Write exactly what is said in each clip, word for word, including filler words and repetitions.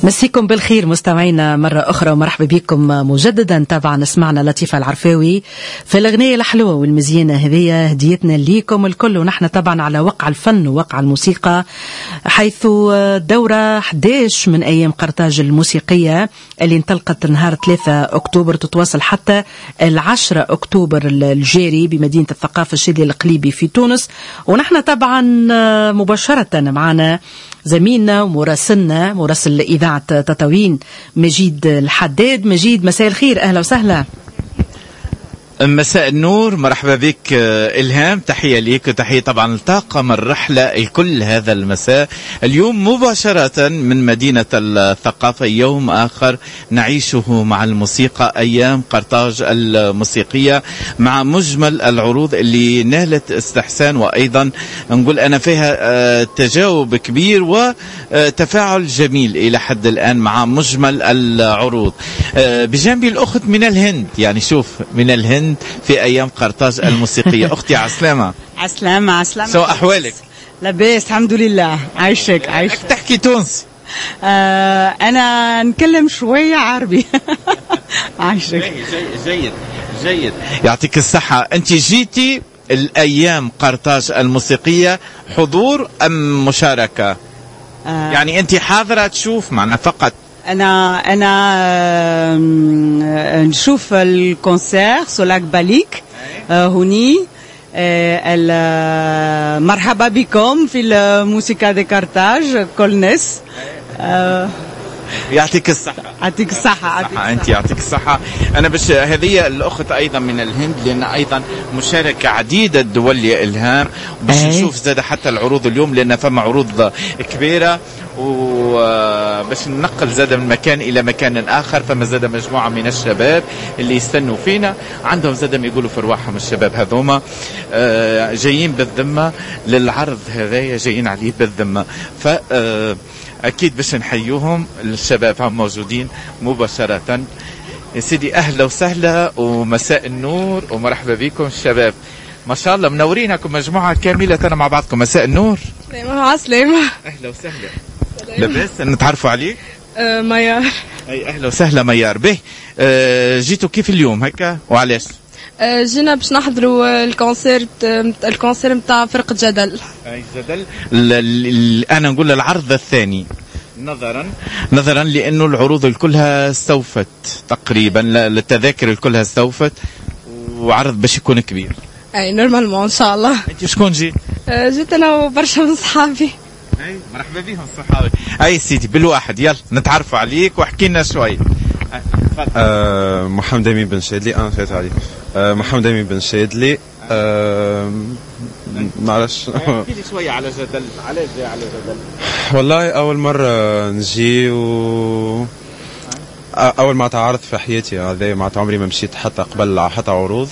مسيكم بالخير مستمعينا مرة أخرى ومرحبا بكم مجددا. طبعا سمعنا لطيفة العرفاوي في الأغنية الحلوة والمزيانة هذه هديتنا ليكم الكل، ونحن طبعا على وقع الفن ووقع الموسيقى، حيث دورة أحد عشر من أيام قرطاج الموسيقية اللي انطلقت نهار ثلاثة أكتوبر تتواصل حتى العشرة أكتوبر الجاري بمدينة الثقافة الشادية القليبي في تونس. ونحن طبعا مباشرة معنا زميلنا ومراسلنا مراسل إذاعة تطاوين مجيد الحداد. مجيد مساء الخير، أهلا وسهلا. مساء النور، مرحبا بك إلهام، تحية ليك وتحية طبعا لطاقم الرحلة الكل هذا المساء اليوم مباشرة من مدينة الثقافة، يوم آخر نعيشه مع الموسيقى، أيام قرطاج الموسيقية مع مجمل العروض اللي نالت استحسان، وأيضا نقول أنا فيها تجاوب كبير وتفاعل جميل إلى حد الآن مع مجمل العروض. بجانبي الأخت من الهند، يعني شوف من الهند في أيام قرطاج الموسيقية. أختي عسلامة. عسلامة عسلامة. شو أحوالك؟ لاباس الحمد لله. عايشك عايشك. تحكي تونسي؟ آه أنا نتكلم شوية عربي. عايشك. جيد جيد جيد يعطيك الصحة. أنت جيتي الأيام قرطاج الموسيقية حضور أم مشاركة؟ آه يعني أنت حاضرة تشوف معنا فقط؟ أنا أنا نشوف الكونسير سولاك باليك هوني. مرحبا بكم في الموسيقى دي قرطاج كل ناس. يعطيك الصحة. يعطيك الصحة. يعطيك الصحة. أنت يعطيك الصحة. أنا بش هذه الأخت أيضا من الهند، لأن أيضا مشاركة عديدة دول يا إلهام، باش نشوف زاد حتى العروض اليوم، لأن فما عروض كبيرة، وباش ننقل زاد من مكان إلى مكان آخر. فما زاد مجموعة من الشباب اللي يستنوا فينا، عندهم زاد ما يقولوا في رواحهم الشباب هذوما جايين بالذمة للعرض هذايا، جايين عليه بالذمة. ف أكيد باش نحيوهم الشباب هم موجودين مباشرة. يا سيدي أهلا وسهلا ومساء النور ومرحبا بكم الشباب، ما شاء الله منورينكم مجموعة كاملة مع بعضكم. مساء النور. عسلامة. أهلا وسهلا. لاباس نتعرفوا عليك؟ أه ميار. أي أهلا وسهلا ميار. به أه جيتوا كيف اليوم هكا وعلاش؟ أه جينا باش نحضروا الكونسير الكونسير متاع فرقة جدل. أي جدل. أنا نقول العرض الثاني، نظرا نظرا لأنه العروض كلها استوفت تقريبا، التذاكر كلها استوفت، وعرض باش يكون كبير. أي نورمالمون إن شاء الله. أنت شكون جيت؟ أه جيت أنا وبرشا من صحابي. أي مرحبا بهم صحابي. أي سيدي بالواحد، يلا نتعرفوا عليك واحكي لنا شوي. أه محمد أمين بن شادلي. أنا فات عليك. أه محمد أمين بن شادلي. أه معلش. احكي لي شوية على جدل، علاش جاي على جدل؟ والله أول مرة نجي، و أول ما تعرض في حياتي هذا، ما عمري ما مشيت حتى قبل حتى عروض،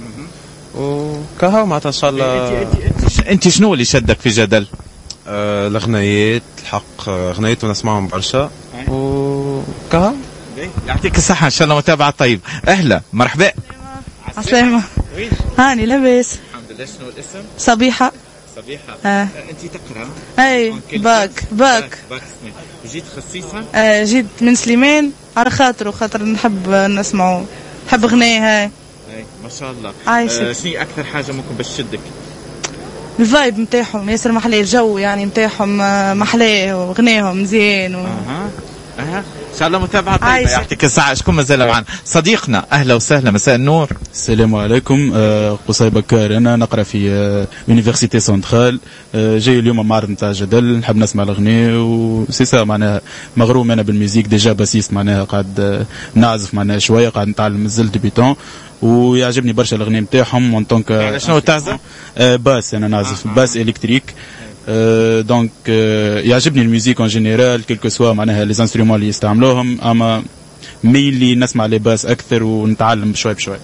وكها معناتها إن شاء الله. أنت شنو اللي شدك في جدل؟ أه الغنايات، الحق غنايات ونسمعهم برشا، وكها. يعطيك الصحة إن شاء الله متابعة طيب. أهلا مرحبا. عسلامة. هاني لاباس الحمد لله. شنو الاسم؟ صبيحة. صبيحة. آه. أنت تقرأ؟ أي باك باك. باك. جيت خصيصا؟ آه جيت من سليمان على خاطر وخاطر نحب نسمعه، نحب غناية. هاي. أي ما شاء الله. عايشك. آه شنو أكثر حاجة ممكن باش تشدك؟ الفايب متاعهم ياسر محلاه، الجو يعني متاعهم محلاه، وغناهم مزيان. و... أها أها إن شاء الله متابعة طيبة. يعطيك الصحة. شكون مازال معنا؟ صديقنا أهلا وسهلا. مساء النور. السلام عليكم. آه قصي بكار، أنا نقرأ في آه يونيفرسيتي سنترال. آه جاي اليوم معرض نتاع جدل، نحب نسمع الأغنية وسيسا، معناها مغروم أنا بالميوزيك ديجا باسيست، معناها قاعد آه نعزف معناها شوية، قاعد نتعلم مازال ديبيتون، ويعجبني برشا الأغنية نتاعهم. وان طونك يعني شنو تعزف؟ آه باس، أنا نعزف آه. باس إلكتريك. أه دونك أه يعجبني الميوزيك اون جينيرال كيلكو سوا معناها لي انسترومون اللي يستعملوهم، اما ميلي نسمع لي باس اكثر ونتعلم بشوي بشوي.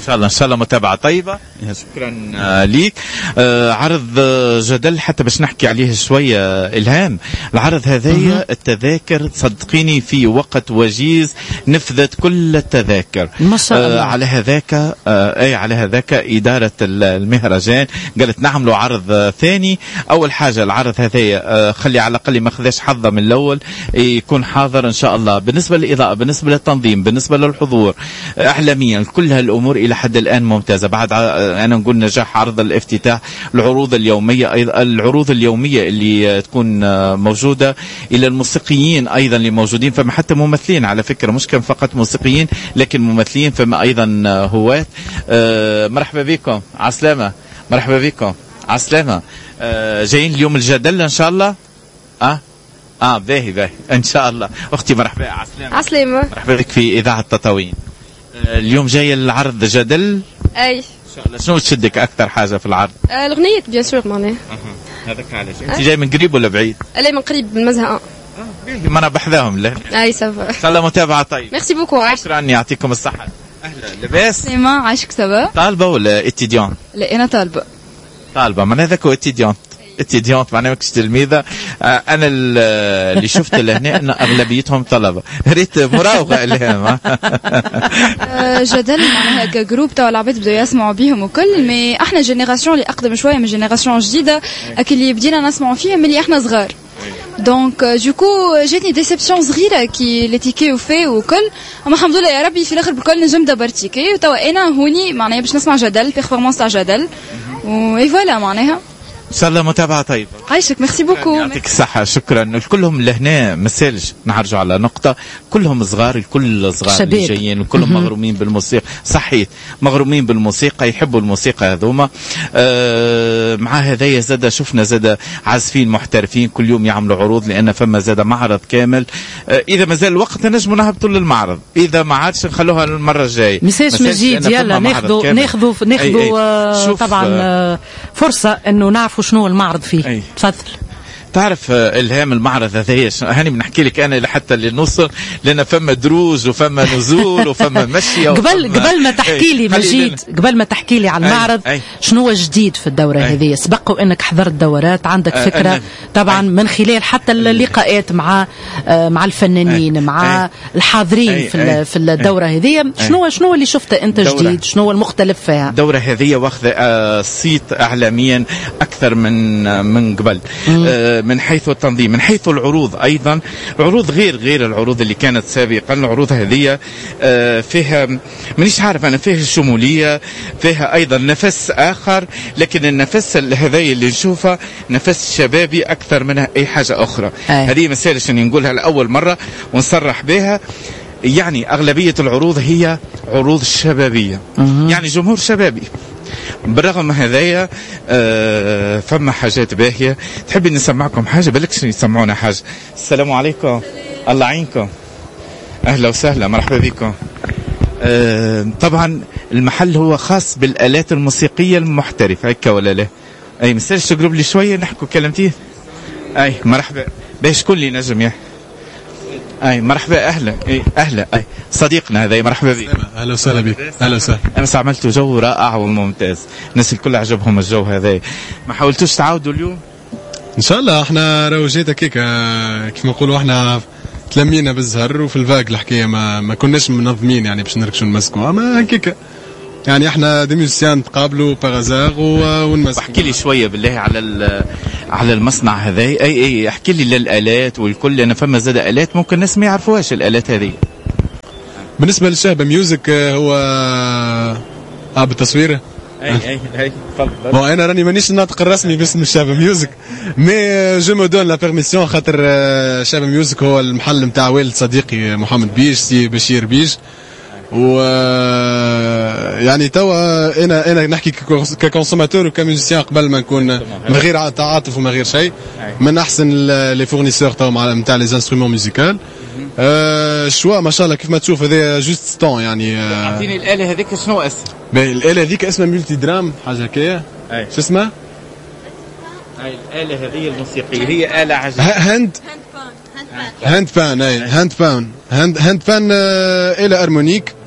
شاء الله ان شاء الله متابعه طيبه. شكرا آه ليك. آه عرض جدل حتى باش نحكي عليه شويه الهام. العرض هذايا التذاكر صدقيني في وقت وجيز نفذت كل التذاكر ما شاء الله. آه على هذاك آه اي على هذاك اداره المهرجان قالت نعملوا عرض ثاني. اول حاجه العرض هذايا آه خلي على الاقل ما خذاش حظه من الاول يكون حاضر ان شاء الله. بالنسبه للاضاءه بالنسبه للتنظيم بالنسبه للحضور اعلاميا كل هالامور الى حد الان ممتازه. بعد انا نقول نجاح عرض الافتتاح العروض اليوميه ايضا العروض اليوميه اللي تكون موجوده الى الموسيقيين ايضا اللي موجودين. فما حتى ممثلين على فكره مش كان فقط موسيقيين لكن ممثلين فما ايضا هواة. أه مرحبا بكم عسلامه. مرحبا بكم عسلامه. أه جايين اليوم الجدل ان شاء الله. اه اه باهي باهي ان شاء الله. اختي مرحبا عسلامه. عسلامة. مرحبا بك في اذاعه تطاوين. أه اليوم جاي العرض جدل. اي ان شاء الله. شنو تشدك اكثر حاجه في العرض؟ آه الأغنية بيان سور معناها. اها هذاك علاش انت جاي من قريب ولا بعيد؟ لا من قريب من مزهق. اه ما انا بحذاهم له. اي سافا. ان شاء الله متابعه طيب. ميرسي بوكو. شكرا يعطيكم الصحه. اهلا لاباس؟ سيما عايشك سافا؟ طالبه ولا اتيديون؟ لا انا طالبه. طالبه معناها ذاك هو اتيديون. اتيديونت معناها ماكش تلميذه. آه انا اللي شفت لهنا ان اغلبيتهم طلبه. ريت مراوغه الهام. جدل معناها كجروب تاع العباد بداو يسمعوا بيهم وكل مي احنا جينيراسيون اللي اقدم شويه من جينيراسيون جديده اللي بدينا نسمعوا فيها ملي احنا صغار. دونك دوكو جاتني ديسيبسيون صغيره كي لي تيكي وفي وكل اما الحمد لله يا ربي في الاخر بكل نجم دبر تيكي وتوا انا هوني معناها باش نسمع جدل بيرفورمانس تاع جدل و فوالا معناها ان شاء الله متابعه طيبه. عايشك ميرسي بوكو. يعطيك الصحه. شكرا. كلهم لهنا مسالج نعرجوا على نقطه كلهم صغار الكل صغار شباب. اللي جايين وكلهم مغرومين بالموسيقى. صحيت مغرومين بالموسيقى يحبوا الموسيقى هذوما. آه مع هذايا زاد شفنا زاد عازفين محترفين كل يوم يعملوا عروض لان فما زاد معرض كامل. آه اذا ما زال الوقت نجموا نهبطوا للمعرض اذا ما عادش نخلوها المره الجايه. مساج مجيد يلا ناخذوا ناخذوا ناخذوا طبعا آه فرصه انه نعرف شنو المعرض فيه. أي. تفضل. تعرف الهام المعرض هذايا هاني بنحكي لك انا حتى اللي نوصل لان فما دروج وفما نزول وفما مشيه قبل قبل ما تحكي لي مجيد قبل ما تحكي لي على المعرض أي. أي. شنو جديد في الدوره هذه؟ سبق انك حضرت دورات عندك فكره أي. طبعا أي. من خلال حتى اللقاءات مع مع الفنانين أي. مع أي. الحاضرين أي. في أي. في الدوره هذه شنو شنو اللي شفته انت جديد؟ شنو المختلف فيها؟ الدوره هذه واخذه صيت اعلاميا اكثر من من قبل من حيث التنظيم من حيث العروض ايضا. عروض غير غير العروض اللي كانت سابقا. العروض هذه فيها مانيش عارف انا فيها شموليه فيها ايضا نفس اخر لكن النفس هذا اللي نشوفه نفس شبابي اكثر منها اي حاجه اخرى. هذه مسألة عشان نقولها لاول مره ونصرح بها. يعني اغلبيه العروض هي عروض شبابيه يعني جمهور شبابي. بالرغم هذايا آه فما حاجات باهيه. تحبي نسمعكم حاجه بالكش يسمعونا حاجه. السلام عليكم الله يعينكم. اهلا وسهلا مرحبا بكم. آه طبعا المحل هو خاص بالالات الموسيقيه المحترفه هيك ولا لا؟ اي مساج تقرب لي شويه نحكوا كلمتين. اي مرحبا باش كل اللي نجم يا اي مرحبا اهلا اي اهلا اي صديقنا هذا مرحبا بك. اهلا وسهلا بك. اهلا وسهلا. امس عملتوا جو رائع وممتاز. الناس الكل عجبهم الجو هذا. ما حاولتوش تعاودوا اليوم؟ ان شاء الله احنا راهو جيت هكاك كيف ما نقولوا احنا تلمينا بالزهر وفي الفاق الحكايه ما ما كناش منظمين يعني باش نركشوا نمسكوا اما هكاك يعني احنا دي ميوزيان تقابلوا باغازار ونمسكوا. احكي لي شويه بالله على على المصنع هذا. اي اي احكي لي للالات والكل انا فما زاد الات ممكن الناس ما يعرفوهاش الالات هذه. بالنسبه للشهبه ميوزك هو اه بالتصوير. اي اي اي تفضل. بون انا راني مانيش الناطق الرسمي باسم الشهبه ميوزك مي جو مو دون لا بيرميسيون خاطر الشهبه ميوزك هو المحل نتاع والد صديقي محمد بيج سي بشير بيج و يعني توا انا انا نحكي ككونسوماتور وكميوزيان قبل ما نكون من غير تعاطف وما غير شيء من احسن لي فورنيسور توا نتاع لي انسترومون ميوزيكال. الشوا ما شاء الله كيف ما تشوف هذا جوست طون يعني. اعطيني الاله هذيك شنو اسمها؟ الاله هذيك اسمها ملتي درام حاجه هكايا. شو اسمها؟ هاي الاله هذه الموسيقيه هي اله عجيبه. هاند هاند بان اي هاند بان هاند هاند بان اله ارمونيك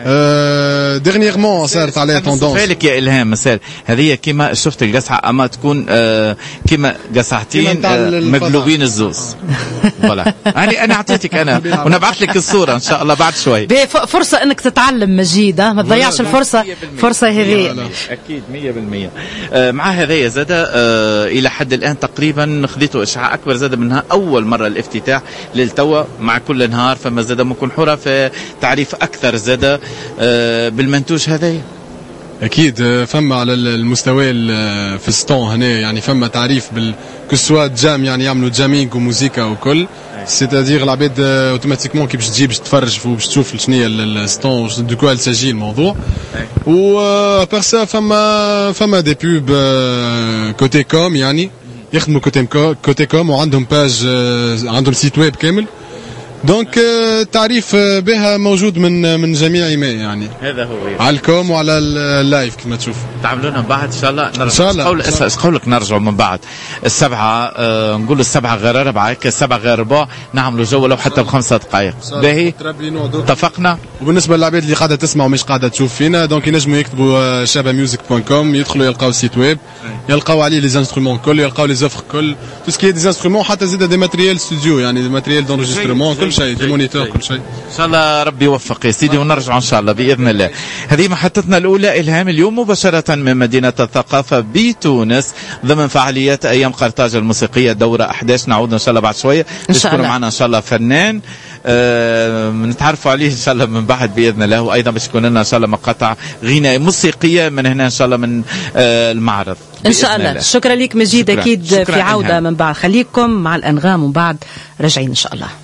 أه ديرنييرمون صارت عليها توندونس. سؤالك يا الهام مسال هذه كيما شفت القصعه اما تكون أه كيما قصعتين أه مقلوبين الزوز. فوالا يعني انا اعطيتك انا ونبعث لك الصوره ان شاء الله بعد شوي. فرصه انك تتعلم مجيد ما تضيعش الفرصه فرصه هذه اكيد مية بالمية. أه مع هذايا زاد أه الى حد الان تقريبا خذيتوا اشعاع اكبر زاد منها اول مره الافتتاح للتوا مع كل نهار فما زاد ممكن حوره في تعريف اكثر زاد أه بالمنتوج هذايا. اكيد فما على المستوى في السطون هنا يعني فما تعريف بال كسوا جام يعني يعملوا جامينغ وموسيقى وكل سيتادير العباد اوتوماتيكمون كي باش تجي باش تفرج وباش تشوف شنو هي السطون دو كوا ساجي الموضوع. و بارسا فما فما دي بوب كوتي كوم يعني يخدموا كوتي كوتي كوم وعندهم باج عندهم سيت ويب كامل دونك التعريف بها موجود من من جميع ما يعني هذا هو يعني. على الكوم وعلى اللايف كما تشوف تعملونا من بعد ان شاء الله نرجع. ان شاء الله قول قولك نرجعوا من بعد السبعه آه نقول السبعه غير اربعه السبعه غير ربع نعملوا جو لو حتى بخمسة دقائق باهي اتفقنا. وبالنسبه للعباد اللي قاعده تسمع ومش قاعده تشوف فينا دونك ينجموا يكتبوا شابا ميوزك بوان كوم يدخلوا يلقاو سيت ويب يلقاو عليه لي زانسترومون كل يلقاو لي زوفر كل تو سكي دي زانسترومون حتى زيد دي ماتريال ستوديو يعني دي ماتريال دونجسترومون كل شيء دي مونيتور كل شيء. ان شاء الله ربي يوفق يا سيدي ونرجع ان شاء الله باذن الله. هذه محطتنا الاولى الهام اليوم مباشره من مدينه الثقافه بتونس ضمن فعاليات ايام قرطاج الموسيقيه دوره احد عشر. نعود ان شاء الله بعد شويه تكون معنا ان شاء الله فنان أه نتعرفوا عليه ان شاء الله من بعد باذن الله وايضا باش يكون لنا ان شاء الله مقاطع غناء موسيقيه من هنا ان شاء الله من أه المعرض ان شاء الله. شكرا لك مجيد. شكرا. اكيد شكرا في عوده إلهام. من بعد خليكم مع الانغام ومن بعد راجعين ان شاء الله.